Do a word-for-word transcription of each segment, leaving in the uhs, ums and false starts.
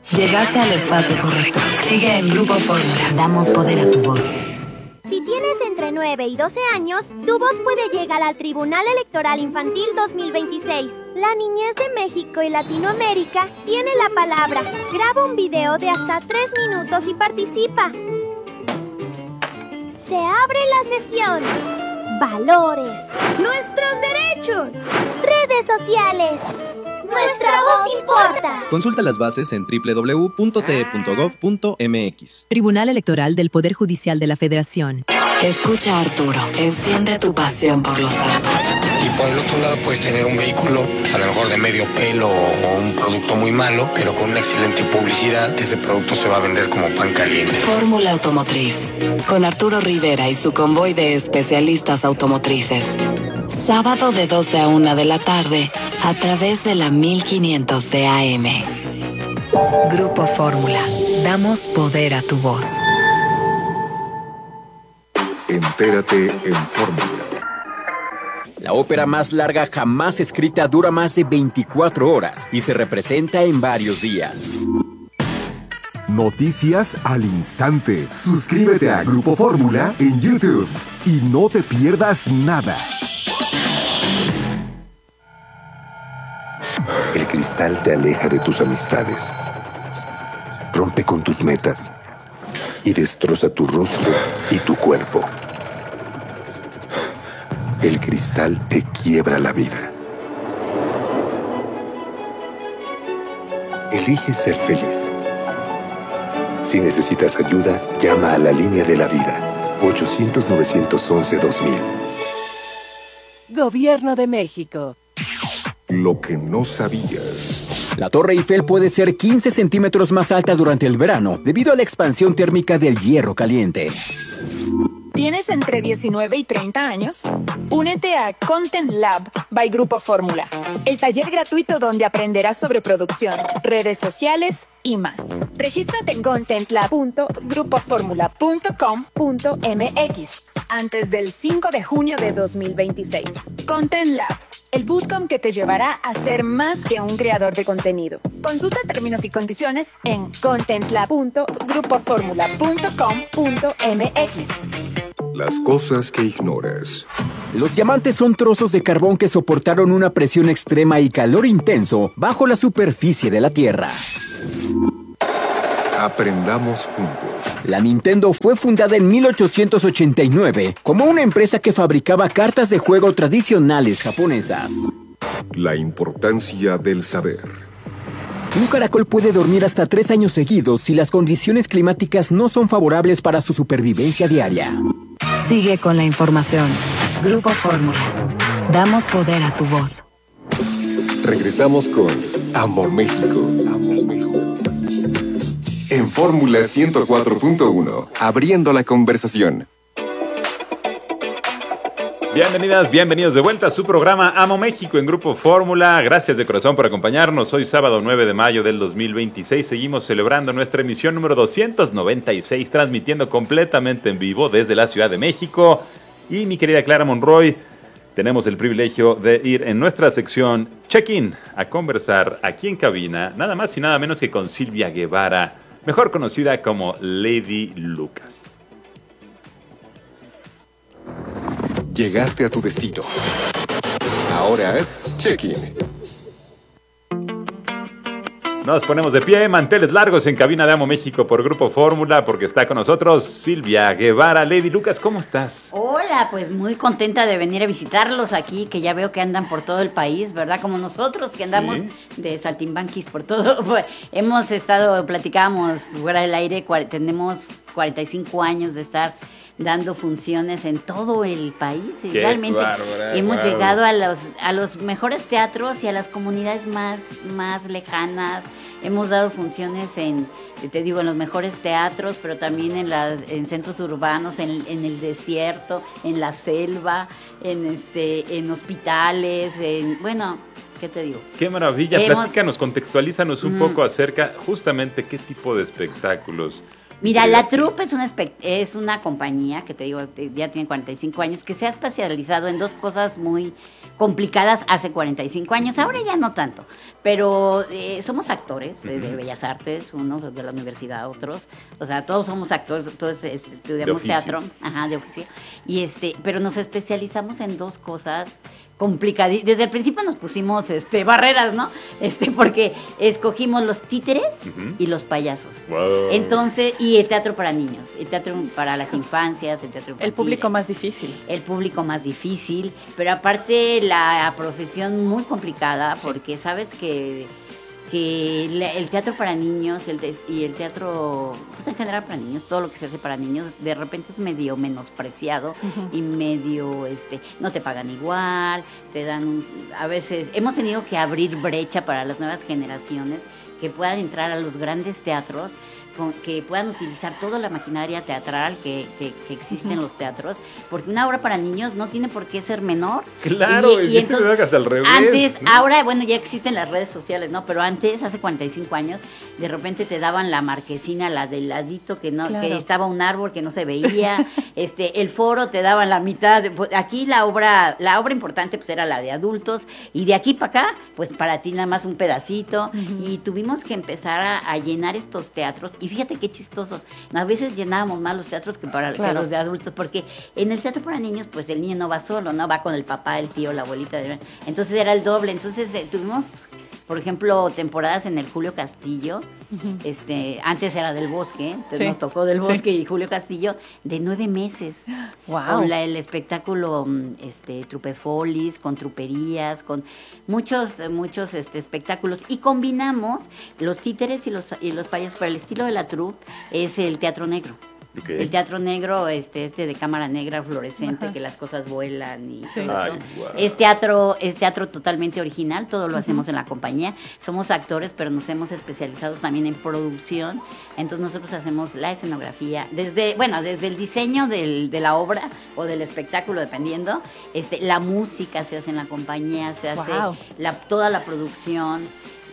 Llegaste al espacio correcto. Sigue en Grupo Fórmula. Damos poder a tu voz. Si tienes entre nueve y doce años, tu voz puede llegar al Tribunal Electoral Infantil dos mil veintiséis. La niñez de México y Latinoamérica tiene la palabra. Graba un video de hasta tres minutos y participa. Se abre la sesión. Valores. Nuestros derechos. Redes sociales. ¡Nuestra voz importa! Consulta las bases en doble u doble u doble u punto t e punto gov punto m x. Tribunal Electoral del Poder Judicial de la Federación. Escucha a Arturo. Enciende tu pasión por los autos. Y por el otro lado puedes tener un vehículo, a lo mejor de medio pelo o un producto muy malo, pero con una excelente publicidad, ese producto se va a vender como pan caliente. Fórmula Automotriz. Con Arturo Rivera y su convoy de especialistas automotrices. Sábado de doce a una de la tarde, a través de la mil quinientos de A M. Grupo Fórmula. Damos poder a tu voz. Entérate en Fórmula. La ópera más larga jamás escrita dura más de veinticuatro horas y se representa en varios días. Noticias al instante. Suscríbete a Grupo Fórmula en YouTube y no te pierdas nada. El cristal te aleja de tus amistades, rompe con tus metas y destroza tu rostro y tu cuerpo. El cristal te quiebra la vida. Elige ser feliz. Si necesitas ayuda, llama a la línea de la vida. ochocientos, novecientos once, dos mil. Gobierno de México. Lo que no sabías. La Torre Eiffel puede ser quince centímetros más alta durante el verano debido a la expansión térmica del hierro caliente. ¿Tienes entre diecinueve y treinta años? Únete a Content Lab by Grupo Fórmula, el taller gratuito donde aprenderás sobre producción, redes sociales y más. Regístrate en contentlab punto grupo fórmula punto com punto m x antes del cinco de junio de dos mil veintiséis. Content Lab, el bootcamp que te llevará a ser más que un creador de contenido. Consulta términos y condiciones en contentlab punto grupo fórmula punto com punto m x. Las cosas que ignoras. Los diamantes son trozos de carbón que soportaron una presión extrema y calor intenso bajo la superficie de la Tierra. Aprendamos juntos. La Nintendo fue fundada en mil ochocientos ochenta y nueve como una empresa que fabricaba cartas de juego tradicionales japonesas. La importancia del saber. Un caracol puede dormir hasta tres años seguidos si las condiciones climáticas no son favorables para su supervivencia diaria. Sigue con la información. Grupo Fórmula. Damos poder a tu voz. Regresamos con Amo México. Amo México. En Fórmula ciento cuatro punto uno, abriendo la conversación. Bienvenidas, bienvenidos de vuelta a su programa Amo México en Grupo Fórmula. Gracias de corazón por acompañarnos. Hoy sábado nueve de mayo del dos mil veintiséis seguimos celebrando nuestra emisión número doscientos noventa y seis, transmitiendo completamente en vivo desde la Ciudad de México. Y mi querida Clara Monroy, tenemos el privilegio de ir en nuestra sección Check-in a conversar aquí en cabina, nada más y nada menos que con Silvia Guevara, mejor conocida como Lady Lucas. Llegaste a tu destino. Ahora es Check-in. Nos ponemos de pie, manteles largos en cabina de Amo México por Grupo Fórmula, porque está con nosotros Silvia Guevara. Lady Lucas, ¿cómo estás? Hola, pues muy contenta de venir a visitarlos aquí, que ya veo que andan por todo el país, ¿verdad? Como nosotros, que andamos sí. de saltimbanquis por todo. Hemos estado, platicábamos fuera del aire, tenemos cuarenta y cinco años de estar dando funciones en todo el país. Y realmente bárbara, hemos bárbara. llegado a los a los mejores teatros y a las comunidades más, más lejanas. Hemos dado funciones en, te digo, en los mejores teatros, pero también en las en centros urbanos, en, en el desierto, en la selva, en este, en hospitales, en, bueno, ¿qué te digo? Qué maravilla. Hemos, Platícanos, contextualízanos un uh-huh. poco acerca justamente qué tipo de espectáculos Mira, la Troupe es una, es una compañía que te digo, ya tiene cuarenta y cinco años, que se ha especializado en dos cosas muy complicadas hace cuarenta y cinco años, ahora ya no tanto, pero eh, somos actores eh, de Bellas Artes, unos de la universidad, otros, o sea, todos somos actores, todos estudiamos teatro, ajá, de oficio, y este, pero nos especializamos en dos cosas complicadísimas. Desde el principio nos pusimos este barreras, ¿no? Este, porque escogimos los títeres uh-huh. y los payasos. Wow. Entonces, y el teatro para niños, el teatro para las infancias, el teatro infantil. El público más difícil. El público más difícil, pero aparte la profesión muy complicada, sí. porque sabes que que el teatro para niños el te- y el teatro, pues en general para niños, todo lo que se hace para niños, de repente es medio menospreciado uh-huh. y medio, este, no te pagan igual, te dan, a veces, hemos tenido que abrir brecha para las nuevas generaciones que puedan entrar a los grandes teatros, con, que puedan utilizar toda la maquinaria teatral que, que, que existe uh-huh. en los teatros, porque una obra para niños no tiene por qué ser menor. Claro, y, y entonces, hasta al revés. Antes, ¿no? ahora, bueno, ya existen las redes sociales, ¿no? Pero antes, hace cuarenta y cinco años, de repente te daban la marquesina, la del ladito, que no, claro. que estaba un árbol que no se veía, este, el foro te daban la mitad, de, aquí la obra, la obra importante pues era la de adultos, y de aquí para acá, pues para ti nada más un pedacito, uh-huh. y tuvimos que empezar a, a llenar estos teatros. Y fíjate qué chistoso, a veces llenábamos más los teatros que para claro. que los de adultos, porque en el teatro para niños, pues el niño no va solo, no va con el papá, el tío, la abuelita, entonces era el doble. Entonces eh, tuvimos, por ejemplo, temporadas en el Julio Castillo, uh-huh. este, antes era del Bosque, entonces sí. nos tocó del Bosque sí. y Julio Castillo, de nueve meses, wow. con la, el espectáculo este, Trupefolis, con truperías, con muchos, muchos este, espectáculos, y combinamos los títeres y los, y los payasos, pero el estilo de la troupe es el teatro negro. Okay. El teatro negro, este, este de cámara negra fluorescente, ajá. que las cosas vuelan y sí. todo Ay, eso. Wow. Es teatro, es teatro totalmente original, todo lo uh-huh. hacemos en la compañía. Somos actores, pero nos hemos especializado también en producción. Entonces nosotros hacemos la escenografía, desde, bueno, desde el diseño del, de la obra o del espectáculo, dependiendo. Este, la música se hace en la compañía, se hace wow. la, toda la producción.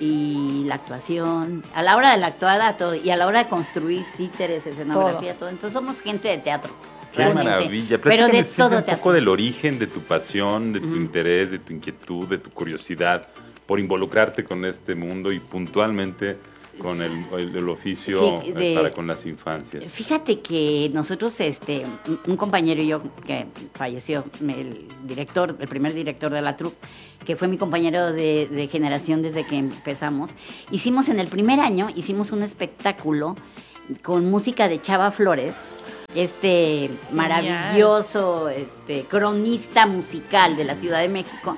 Y la actuación, a la hora de la actuada, todo, y a la hora de construir títeres, escenografía, todo. todo. Entonces somos gente de teatro. Qué realmente. Maravilla. Pero de todo un teatro. poco del origen de tu pasión, de tu uh-huh. interés, de tu inquietud, de tu curiosidad por involucrarte con este mundo y puntualmente con el, el, el oficio sí, de, para con las infancias. Fíjate que nosotros, este, un compañero y yo que falleció, el director, el primer director de la troupe, que fue mi compañero de, de generación desde que empezamos, hicimos en el primer año, hicimos un espectáculo con música de Chava Flores, este maravilloso este, cronista musical de la Ciudad de México,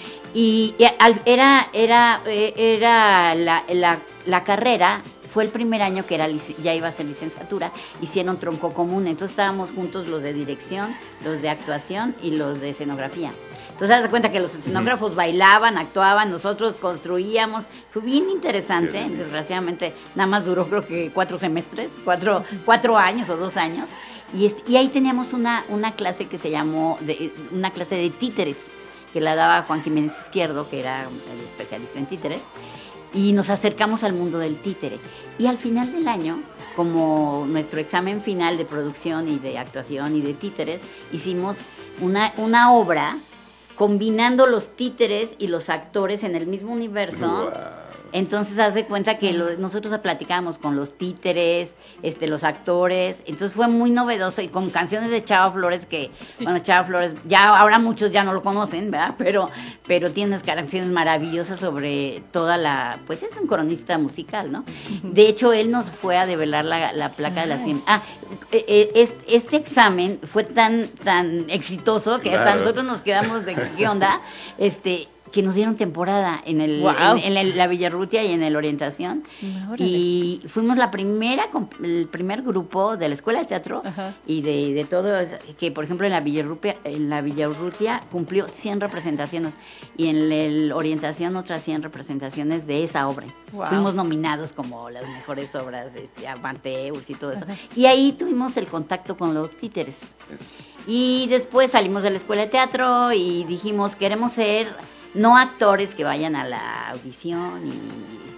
y, y era, era, era la, la, la carrera, fue el primer año que era ya iba a ser licenciatura, hicieron tronco común, entonces estábamos juntos los de dirección, los de actuación y los de escenografía. Entonces, haz de cuenta que los escenógrafos uh-huh. bailaban, actuaban, nosotros construíamos. Fue bien interesante. Desgraciadamente, nada más duró creo que cuatro semestres, cuatro, cuatro años o dos años. Y, este, y ahí teníamos una, una clase que se llamó, de, una clase de títeres, que la daba Juan Jiménez Izquierdo, que era el especialista en títeres. Y nos acercamos al mundo del títere. Y al final del año, como nuestro examen final de producción y de actuación y de títeres, hicimos una, una obra combinando los títeres y los actores en el mismo universo. Wow. Entonces, haz de cuenta que lo, nosotros platicábamos con los títeres, este, los actores. Entonces, fue muy novedoso y con canciones de Chava Flores que, sí. bueno, Chava Flores, ya ahora muchos ya no lo conocen, ¿verdad? Pero, pero tiene unas canciones maravillosas sobre toda la, pues es un cronista musical, ¿no? De hecho, él nos fue a develar la, la placa Ay. de la cien. Ah, este, este examen fue tan, tan exitoso que claro. hasta nosotros nos quedamos de qué onda, este... que nos dieron temporada en el wow. en, en el, la Villarrutia y en el Orientación. Órale. Y fuimos la primera el primer grupo de la Escuela de Teatro Ajá. y de, de todo, que por ejemplo en la Villarrutia, en la Villarrutia cumplió cien representaciones y en el Orientación otras cien representaciones de esa obra. Wow. Fuimos nominados como las mejores obras, este, Amadeus y todo eso. Ajá. Y ahí tuvimos el contacto con los títeres. Eso. Y después salimos de la Escuela de Teatro y dijimos, queremos ser no actores que vayan a la audición y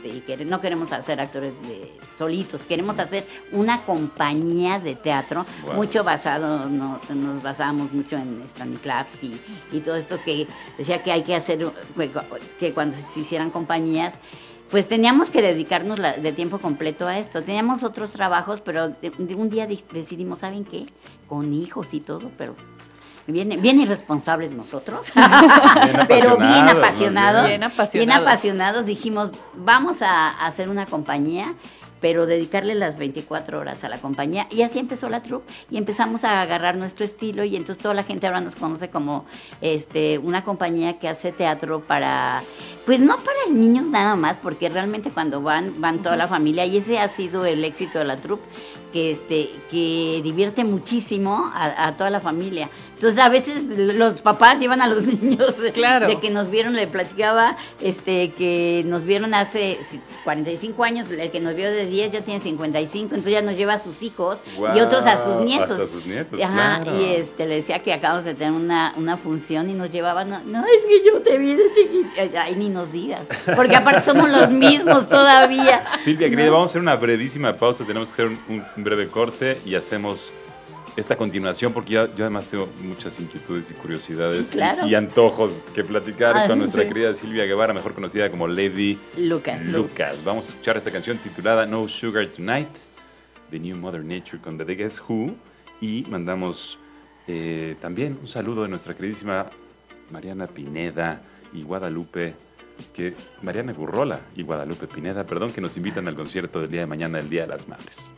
este, que no queremos hacer actores de, solitos, queremos hacer una compañía de teatro, wow. mucho basado, no, nos basábamos mucho en Stanislavski y todo esto que decía que hay que hacer, que cuando se hicieran compañías, pues teníamos que dedicarnos la, de tiempo completo a esto. Teníamos otros trabajos, pero de, de un día de, decidimos, ¿saben qué? Con hijos y todo, pero bien, bien irresponsables nosotros, bien pero bien apasionados, bien apasionados, bien apasionados, dijimos, vamos a, a hacer una compañía, pero dedicarle las veinticuatro horas a la compañía, y así empezó la troupe, y empezamos a agarrar nuestro estilo, y entonces toda la gente ahora nos conoce como este una compañía que hace teatro para, pues no para niños nada más, porque realmente cuando van, van toda la familia, y ese ha sido el éxito de la troupe, que este que divierte muchísimo a, a toda la familia. Entonces a veces los papás llevan a los niños, claro. de que nos vieron, le platicaba este que nos vieron hace cuarenta y cinco años, el que nos vio de diez ya tiene cincuenta y cinco, entonces ya nos lleva a sus hijos, wow, y otros a sus nietos. Hasta sus nietos, Ajá, claro. Y este le decía que acabamos de tener una, una función y nos llevaban, no, no, es que yo te vi de chiquita, ay, ni nos digas, porque aparte somos los mismos todavía. Silvia, querida, ¿no? Vamos a hacer una brevísima pausa, tenemos que hacer un, un breve corte y hacemos esta continuación, porque yo, yo además tengo muchas inquietudes y curiosidades, sí, claro. y, y antojos que platicar ah, con nuestra sí. querida Silvia Guevara, mejor conocida como Lady Lucas. Lucas. Vamos a escuchar esta canción titulada No Sugar Tonight, The New Mother Nature con The Guess Who, y mandamos eh, también un saludo de nuestra queridísima Mariana Pineda y Guadalupe, que Mariana Gurrola y Guadalupe Pineda, perdón, que nos invitan al concierto del día de mañana, el Día de las Madres.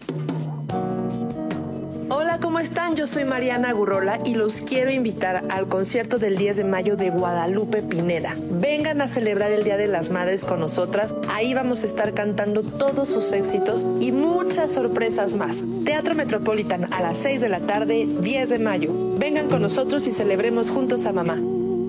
Hola, ¿cómo están? Yo soy Mariana Gurrola y los quiero invitar al concierto del diez de mayo de Guadalupe Pineda. Vengan a celebrar el Día de las Madres con nosotras. Ahí vamos a estar cantando todos sus éxitos y muchas sorpresas más. Teatro Metropolitan a las seis de la tarde, diez de mayo. Vengan con nosotros y celebremos juntos a mamá.